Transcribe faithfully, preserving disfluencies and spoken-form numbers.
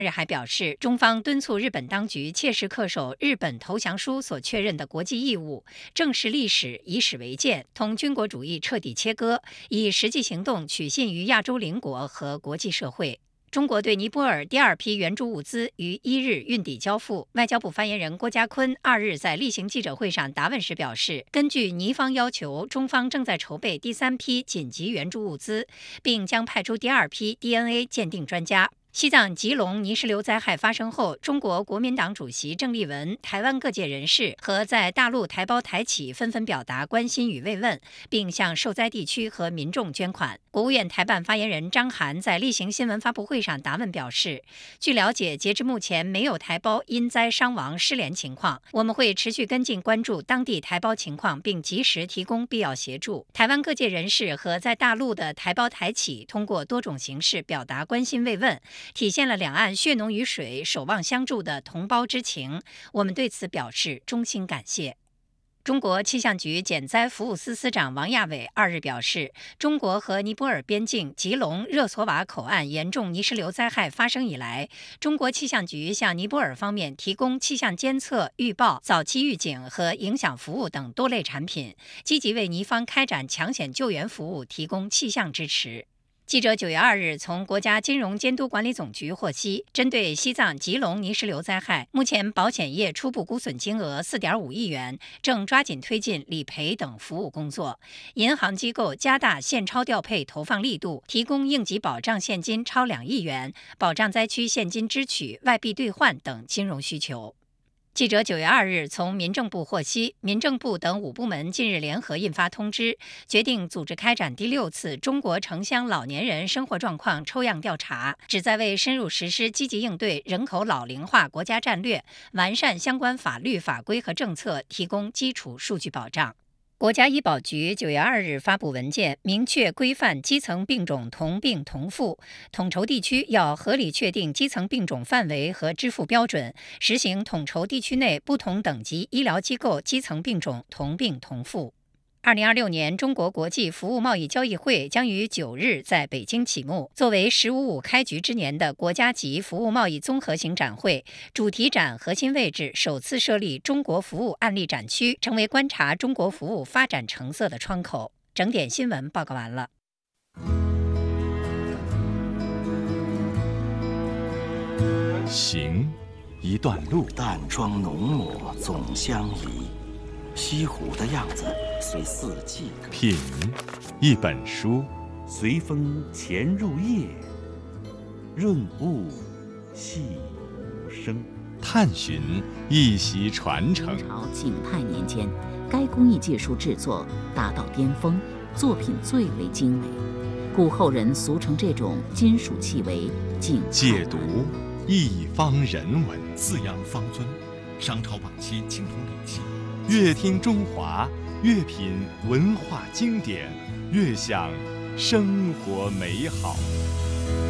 日还表示，中方敦促日本当局切实恪守日本投降书所确认的国际义务，正视历史，以史为鉴，同军国主义彻底切割，以实际行动取信于亚洲邻国和国际社会。中国对尼泊尔第二批援助物资于一日运抵交付。外交部发言人郭家坤二日在例行记者会上答问时表示，根据尼方要求，中方正在筹备第三批紧急援助物资，并将派出第二批 D N A 鉴定专家。西藏吉隆泥石流灾害发生后，中国国民党主席郑丽文、台湾各界人士和在大陆台胞台企纷纷表达关心与慰问，并向受灾地区和民众捐款。国务院台办发言人张涵在例行新闻发布会上答问表示，据了解，截至目前没有台胞因灾伤亡失联情况，我们会持续跟进关注当地台胞情况，并及时提供必要协助。台湾各界人士和在大陆的台胞台企通过多种形式表达关心慰问，体现了两岸血浓于水、守望相助的同胞之情，我们对此表示衷心感谢。中国气象局减灾服务司司长王亚伟二日表示，中国和尼泊尔边境吉隆热索瓦口岸严重泥石流灾害发生以来，中国气象局向尼泊尔方面提供气象监测、预报、早期预警和影响服务等多类产品，积极为尼方开展抢险救援服务提供气象支持。记者九月二日从国家金融监督管理总局获悉，针对西藏吉隆泥石流灾害，目前保险业初步估损金额 四点五亿元，正抓紧推进理赔等服务工作。银行机构加大现钞调配投放力度，提供应急保障现金超两亿元，保障灾区现金支取、外币兑换等金融需求。记者九月二日从民政部获悉，民政部等五部门近日联合印发通知，决定组织开展第六次中国城乡老年人生活状况抽样调查，旨在为深入实施积极应对人口老龄化国家战略、完善相关法律法规和政策提供基础数据保障。国家医保局九月二日发布文件，明确规范基层病种同病同付，统筹地区要合理确定基层病种范围和支付标准，实行统筹地区内不同等级医疗机构基层病种同病同付。二零二六年中国国际服务贸易交易会将于九日在北京启幕。作为“十五五”开局之年的国家级服务贸易综合型展会，主题展核心位置首次设立中国服务案例展区，成为观察中国服务发展成色的窗口。整点新闻报告完了。 行，一段路， 淡妆浓抹总相宜。西湖的样子随四季更品，一本书， 随风潜入夜，润物细无声。 探寻一席传承。 明朝景泰年间，该工艺技术制作达到巅峰，作品最为精美，故后人俗称这种金属器为景泰。 解读一方人文， 四羊方尊，商朝晚期青铜礼器。 越听中华，越品文化经典，越享生活美好。